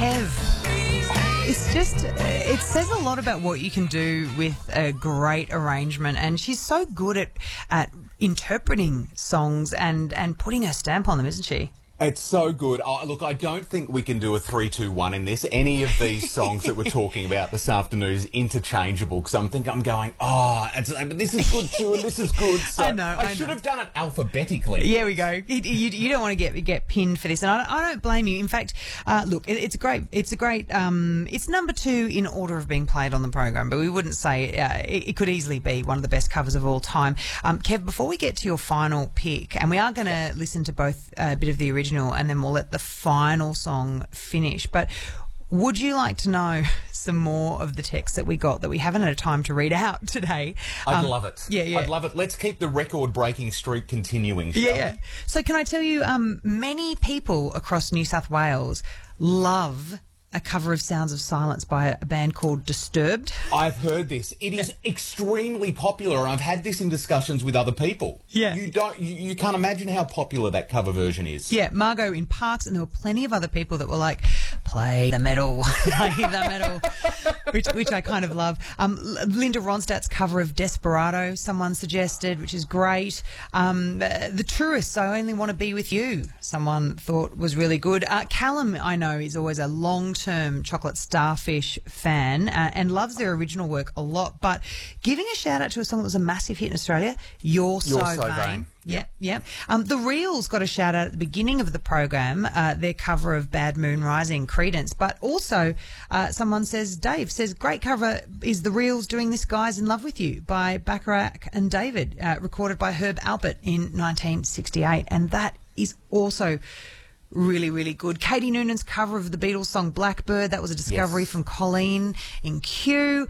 Kev. It's just, it says a lot about what you can do with a great arrangement, and she's so good at interpreting songs and putting her stamp on them, isn't she? It's so good. Oh, look, I don't think we can do a 3-2-1 in this. Any of these songs that we're talking about this afternoon is interchangeable because I'm going, but this is good too, and this is good. So I should have done it alphabetically. Yeah, we go. You don't want to get pinned for this, and I don't blame you. In fact, look, it's great. It's number 2 in order of being played on the program, but we wouldn't say it could easily be one of the best covers of all time. Kev, before we get to your final pick, and we are going to listen to both a bit of the original and then we'll let the final song finish. But would you like to know some more of the text that we got that we haven't had time to read out today? I'd love it. Yeah. I'd love it. Let's keep the record-breaking streak continuing, shall we? So can I tell you, many people across New South Wales love a cover of Sounds of Silence by a band called Disturbed. I've heard this. It is extremely popular, and I've had this in discussions with other people. Yeah. You can't imagine how popular that cover version is. Yeah, Margot in Parks, and there were plenty of other people that were like, play the metal, play the metal, which I kind of love. Linda Ronstadt's cover of Desperado, someone suggested, which is great. The Tourists, I Only Want to Be With You, someone thought was really good. Callum, I know, is always a long-term Chocolate Starfish fan and loves their original work a lot, but giving a shout out to a song that was a massive hit in Australia, You're So Vain. Yeah. The Reels got a shout out at the beginning of the program, their cover of Bad Moon Rising, Creedence, but also someone says, Dave says, great cover is The Reels doing This Guy's in Love With You by Bacharach and David, recorded by Herb Alpert in 1968, and that is also really, really good. Katie Noonan's cover of the Beatles song Blackbird, that was a discovery from Colleen in Kew.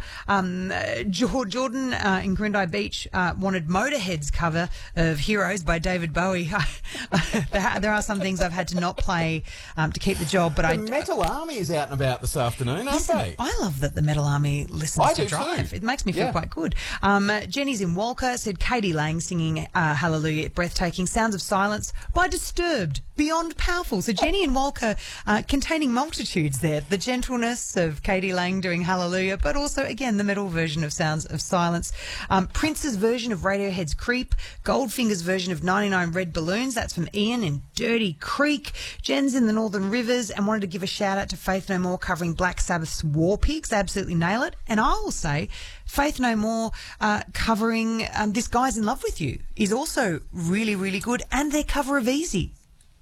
Jordan in Grindi Beach wanted Motorhead's cover of Heroes by David Bowie. There are some things I've had to not play to keep the job, but the Metal Army is out and about this afternoon, aren't they? I love that the Metal Army listens to Drive. Too. It makes me feel quite good. Jenny's in Walker said Katie Lang singing Hallelujah, breathtaking. Sounds of Silence by Disturbed, beyond powerful. So Jenny and Walker containing multitudes there. The gentleness of Katie Lang doing Hallelujah, but also, again, the metal version of Sounds of Silence. Prince's version of Radiohead's Creep. Goldfinger's version of 99 Red Balloons. That's from Ian in Dirty Creek. Jen's in the Northern Rivers and wanted to give a shout out to Faith No More covering Black Sabbath's War Pigs. Absolutely nail it. And I will say Faith No More covering This Guy's in Love With You is also really, really good. And their cover of Easy.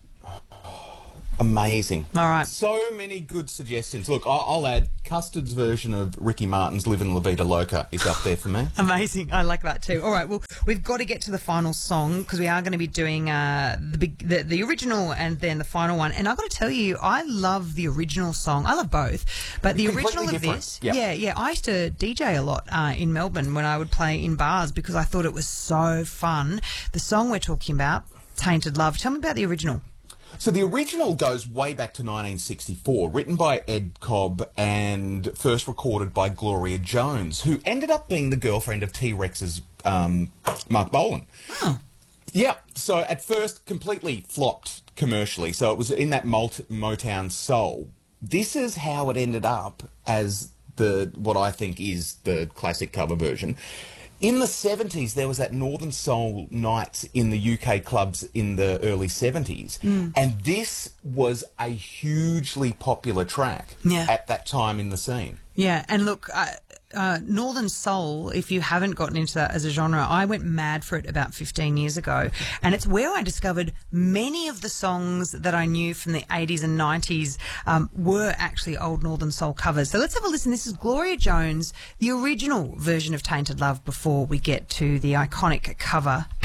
Amazing. All right. So many good suggestions. Look, I'll add Custard's version of Ricky Martin's Livin' La Vida Loca is up there for me. Amazing. I like that too. All right. Well, we've got to get to the final song because we are going to be doing the original and then the final one. And I've got to tell you, I love the original song. I love both. But the original of this, yeah. I used to DJ a lot in Melbourne when I would play in bars because I thought it was so fun. The song we're talking about, Tainted Love. Tell me about the original. So the original goes way back to 1964, written by Ed Cobb and first recorded by Gloria Jones, who ended up being the girlfriend of T-Rex's Mark Bolan. Oh. Yeah, so at first completely flopped commercially, so it was in that Motown soul. This is how it ended up as what I think is the classic cover version. In the 70s, there was that Northern Soul night in the UK clubs in the early 70s, and this was a hugely popular track at that time in the scene. Yeah, and look, Northern Soul, if you haven't gotten into that as a genre, I went mad for it about 15 years ago, and it's where I discovered many of the songs that I knew from the 80s and 90s were actually old Northern Soul covers. So let's have a listen. This is Gloria Jones, the original version of Tainted Love, before we get to the iconic cover